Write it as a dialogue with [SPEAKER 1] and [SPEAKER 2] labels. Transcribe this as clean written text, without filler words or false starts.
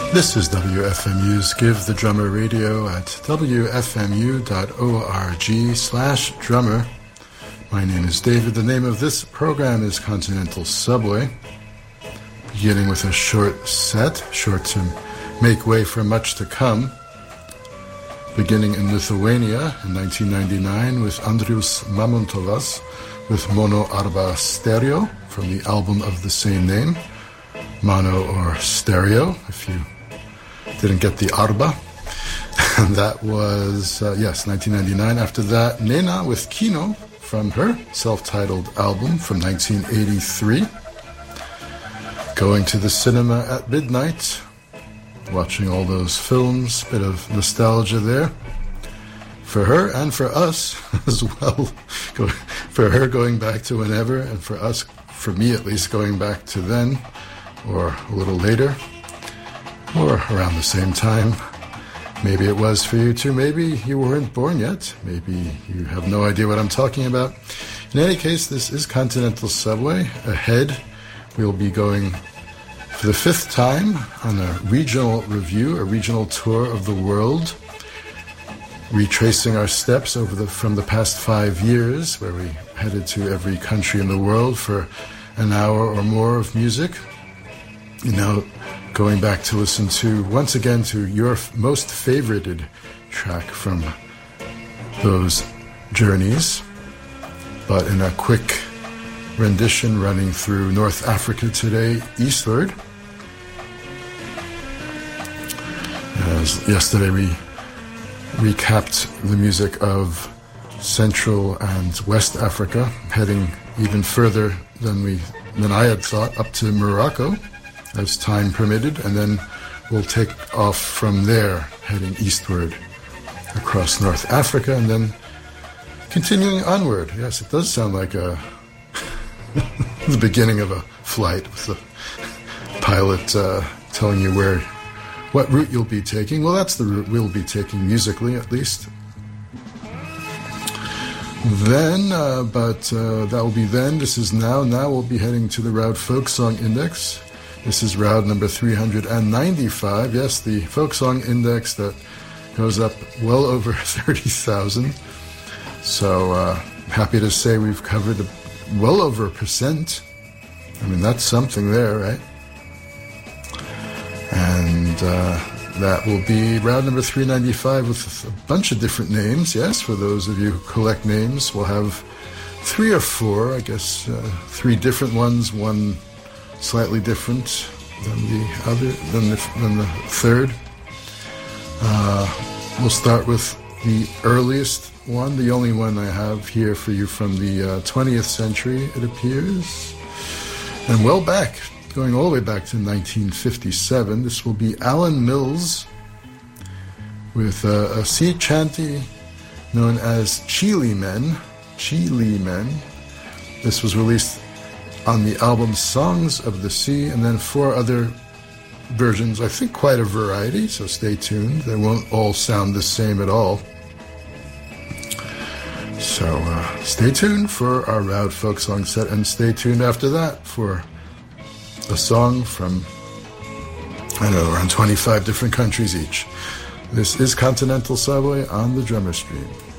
[SPEAKER 1] This is WFMU's Give the Drummer Radio at wfmu.org/drummer. My name is David. The name of this program is Continental Subway. Beginning with a short set, short to make way for much to come. Beginning in Lithuania in 1999 with Andrius Mamontovas with Mono Arba Stereo from the album of the same name. Mono or stereo, if you didn't get the Arba. And that was, 1999. After that, Nena with Kino from her self-titled album from 1983. Going to the cinema at midnight, watching all those films, bit of nostalgia there. For her and for us as well. For her going back to whenever, and for us, for me at least, going back to then, or a little later, or around the same time. Maybe it was for you too. Maybe you weren't born yet. Maybe you have no idea what I'm talking about. In any case, this is Continental Subway. Ahead, we'll be going for the 5th time on a regional review, a regional tour of the world, retracing our steps from the past 5 years, where we headed to every country in the world for an hour or more of music. You know, going back to listen to, once again, to your most favorited track from those journeys, but in a quick rendition running through North Africa today, eastward. As yesterday we recapped the music of Central and West Africa, heading even further than I had thought, up to Morocco, as time permitted, and then we'll take off from there, heading eastward across North Africa, and then continuing onward. Yes, it does sound like the beginning of a flight, with the pilot telling you what route you'll be taking. Well, that's the route we'll be taking, musically at least. Then, that will be then. This is now. Now we'll be heading to the Roud Folk Song Index. This is Roud number 395. Yes, the folk song index that goes up well over 30,000. So happy to say we've covered well over 1%. I mean, that's something there, right? And that will be Roud number 395 with a bunch of different names. Yes, for those of you who collect names, we'll have 3 or 4, I guess, 3 different ones, one slightly different than the other, than the third. We'll start with the earliest one, the only one I have here for you from the 20th century, it appears. And well back, going all the way back to 1957. This will be Alan Mills with a sea chanty known as Chile Men. Chile Men. This was released on the album Songs of the Sea, and then 4 other versions, I think quite a variety, so stay tuned. They won't all sound the same at all. So stay tuned for our Roud Folk Song set, and stay tuned after that for a song from, around 25 different countries each. This is Continental Subway on the Drummer Stream.